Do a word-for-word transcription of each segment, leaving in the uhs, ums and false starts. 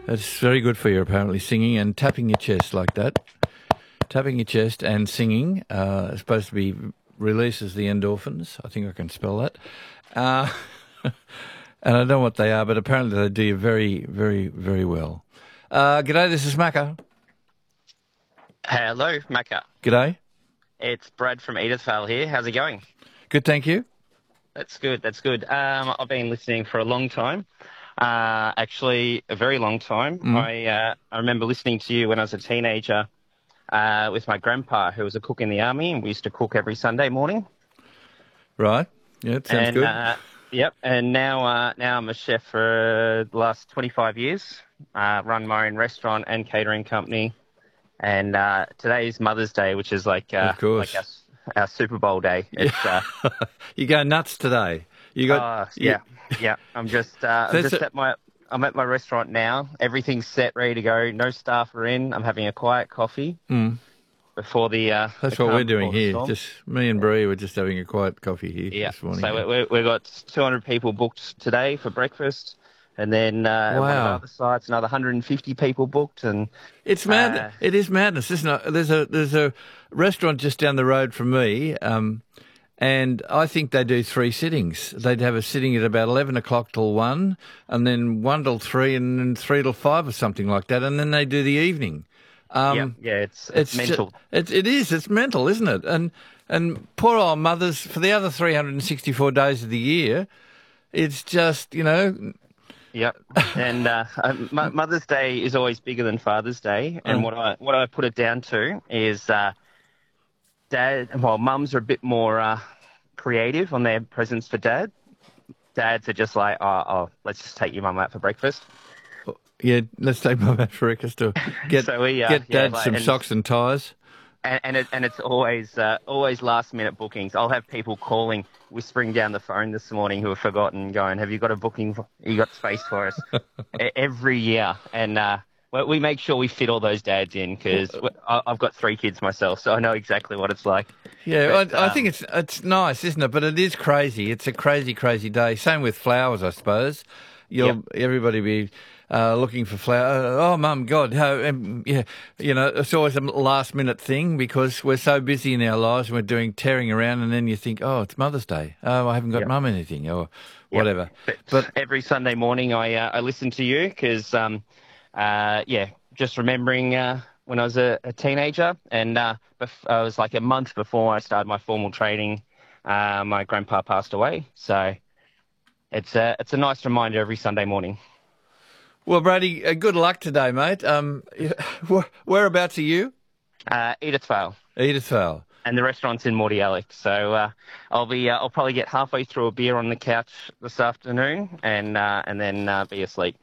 It's very good for you, apparently, singing and tapping your chest like that. Tapping your chest and singing uh, is supposed to be releases the endorphins. I think I can spell that. Uh, and I don't know what they are, but apparently they do you very, very, very well. Uh, g'day, this is Macca. Hello, Macca. G'day. It's Brad from Edithvale here. How's it going? Good, thank you. That's good, that's good. Um, I've been listening for a long time, uh, actually a very long time. Mm. I uh, I remember listening to you when I was a teenager uh, with my grandpa, who was a cook in the army, and we used to cook every Sunday morning. Right, yeah, it sounds and, good. Uh, yep, and now, uh, now I'm a chef for the last twenty-five years, uh, run my own restaurant and catering company. And uh, today's Mother's Day, which is like, uh, Of course. like our, our Super Bowl day. It's, uh, You go nuts today. You got uh, yeah, you- yeah. I'm just, uh, I'm That's just a- at my, I'm at my restaurant now. Everything's set, ready to go. No staff are in. I'm having a quiet coffee Mm. before the. Uh, That's the what calm we're doing before the here. storm. Just me and Bree were just having a quiet coffee here Yeah. this morning. So we, we, we've got two hundred people booked today for breakfast. And then uh, at one of Wow. the other sites, another one hundred fifty people booked. And It's mad. Uh, it is madness, isn't it? There's a there's a restaurant just down the road from me, um, and I think they do three sittings. They'd have a sitting at about eleven o'clock till one, and then one till three, and then three till five or something like that, and then they do the evening. Um, yeah, yeah, it's, it's, It's mental. ju- it, it is. It's mental, isn't it? And and poor old mothers for the other three hundred sixty-four days of the year. It's just, you know. Yep, and uh, um, Mo- Mother's Day is always bigger than Father's Day, and Mm. what I what I put it down to is uh, dad. Well, mums are a bit more uh, creative on their presents for dad. Dads are just like, oh, oh let's just take your mum out for breakfast. Yeah, let's take my man for breakfast to get So we, uh, get yeah, dad like- some and- socks and ties. And and, it, and it's always uh, always last minute bookings. I'll have people calling, whispering down the phone this morning who have forgotten, going, "Have you got a booking? For, you got space for us?" E- Every year, and uh, we we make sure we fit all those dads in because I've got three kids myself, so I know exactly what it's like. Yeah, But, I, I um, think it's it's nice, isn't it? But it is crazy. It's a crazy, crazy day. Same with flowers, I suppose. You'll Yep. everybody be uh, looking for flowers. Oh, mum, God, how, um, yeah, you know, it's always a last minute thing because we're so busy in our lives and we're doing tearing around, and then you think, oh, it's Mother's Day. Oh, I haven't got Yep. mum anything or Yep. whatever. But, But every Sunday morning, I uh, I listen to you because, um, uh, yeah, just remembering uh, when I was a, a teenager, and uh, bef- I was like a month before I started my formal training. Uh, my grandpa passed away, so it's a it's a nice reminder every Sunday morning. well, Brady, uh, good luck today, mate. Um, where, whereabouts are you? Uh, Edithvale. Edithvale. And the restaurant's in Mordialloc, so uh, I'll be uh, I'll probably get halfway through a beer on the couch this afternoon, and uh, and then uh, be asleep.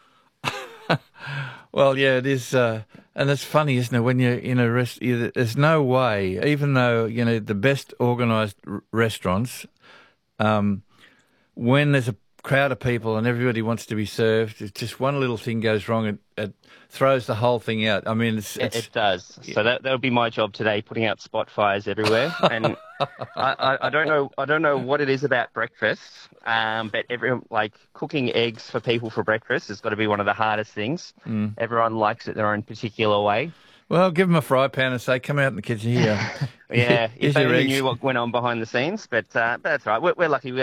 Well, yeah, it is, uh, and it's funny, isn't it? When you're in a rest, you- there's no way, even though you know the best organised r- restaurants, um, when there's a crowd of people and everybody wants to be served, it's just one little thing goes wrong, it, it throws the whole thing out. I mean, it's, It, it's it does. So that that'll be my job today, putting out spot fires everywhere. And I, I, I don't know I don't know what it is about breakfast, um, but every like cooking eggs for people for breakfast has got to be one of the hardest things. Mm. Everyone likes it their own particular way. well, give them a fry pan and say, "Come out in the kitchen here." Yeah, Here's if they your only eggs. knew what went on behind the scenes, but uh, but that's all right. We're, we're lucky.